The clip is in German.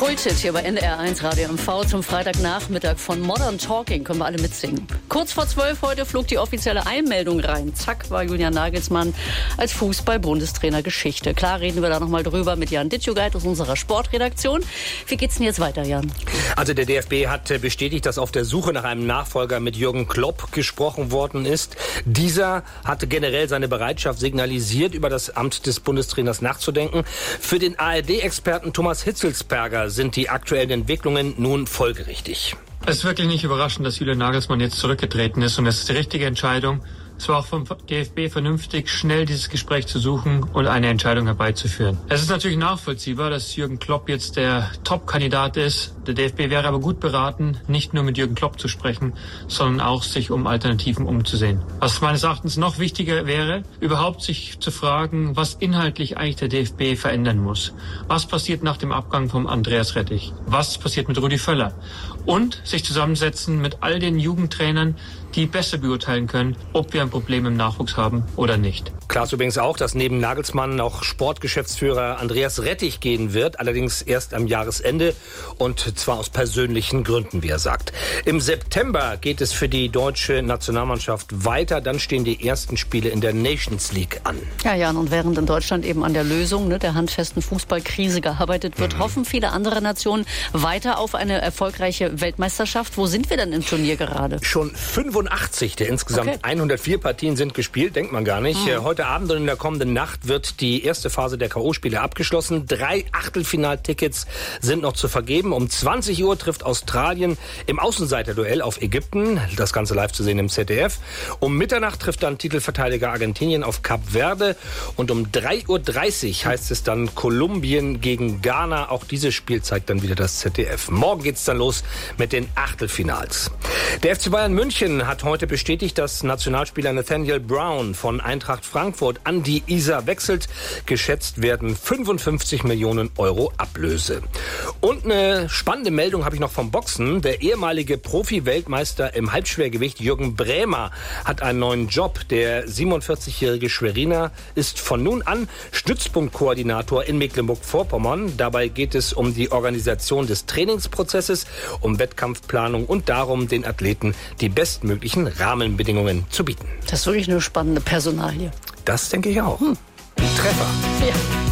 Kulthit hier bei NDR1 Radio MV zum Freitagnachmittag von Modern Talking. Können wir alle mitsingen. Kurz vor 12 heute flog die offizielle Einmeldung rein. Zack, war Julian Nagelsmann als Fußball-Bundestrainer Geschichte. Klar reden wir da nochmal drüber mit Jan Ditschugeit aus unserer Sportredaktion. Wie geht's denn jetzt weiter, Jan? Also der DFB hat bestätigt, dass auf der Suche nach einem Nachfolger mit Jürgen Klopp gesprochen worden ist. Dieser hatte generell seine Bereitschaft signalisiert, über das Amt des Bundestrainers nachzudenken. Für den ARD-Experten Thomas Hitzelsperger sind die aktuellen Entwicklungen nun folgerichtig. Es ist wirklich nicht überraschend, dass Julian Nagelsmann jetzt zurückgetreten ist, und das ist die richtige Entscheidung. Es war auch vom DFB vernünftig, schnell dieses Gespräch zu suchen und eine Entscheidung herbeizuführen. Es ist natürlich nachvollziehbar, dass Jürgen Klopp jetzt der Top-Kandidat ist. Der DFB wäre aber gut beraten, nicht nur mit Jürgen Klopp zu sprechen, sondern auch sich um Alternativen umzusehen. Was meines Erachtens noch wichtiger wäre, überhaupt sich zu fragen, was inhaltlich eigentlich der DFB verändern muss. Was passiert nach dem Abgang von Andreas Rettich? Was passiert mit Rudi Völler? Und sich zusammensetzen mit all den Jugendtrainern, die besser beurteilen können, ob wir ein Problem im Nachwuchs haben oder nicht. Klar ist übrigens auch, dass neben Nagelsmann auch Sportgeschäftsführer Andreas Rettich gehen wird, allerdings erst am Jahresende und zwar aus persönlichen Gründen, wie er sagt. Im September geht es für die deutsche Nationalmannschaft weiter, dann stehen die ersten Spiele in der Nations League an. Ja, Jan, und während in Deutschland eben an der Lösung der handfesten Fußballkrise gearbeitet wird, hoffen viele andere Nationen weiter auf eine erfolgreiche Weltmeisterschaft. Wo sind wir denn im Turnier gerade? Schon 85 der insgesamt 104 Partien sind gespielt, denkt man gar nicht. Heute Abend und in der kommenden Nacht wird die erste Phase der K.O.-Spiele abgeschlossen. 3 Achtelfinaltickets sind noch zu vergeben. Um 20 Uhr trifft Australien im Außenseiterduell auf Ägypten. Das Ganze live zu sehen im ZDF. Um Mitternacht trifft dann Titelverteidiger Argentinien auf Kap Verde. Und um 3:30 Uhr heißt es dann Kolumbien gegen Ghana. Auch dieses Spiel zeigt dann wieder das ZDF. Morgen geht's dann los mit den Achtelfinals. Der FC Bayern München hat heute bestätigt, dass Nationalspieler Nathaniel Brown von Eintracht Frankfurt an die Isar wechselt. Geschätzt werden 55 Millionen Euro Ablöse. Und eine spannende Meldung habe ich noch vom Boxen. Der ehemalige Profi-Weltmeister im Halbschwergewicht Jürgen Brähmer hat einen neuen Job. Der 47-jährige Schweriner ist von nun an Stützpunktkoordinator in Mecklenburg-Vorpommern. Dabei geht es um die Organisation des Trainingsprozesses, um Wettkampfplanung und darum, den Athleten die bestmöglichen Rahmenbedingungen zu bieten. Das ist wirklich eine spannende Personalie. Das denke ich auch. Treffer. Ja.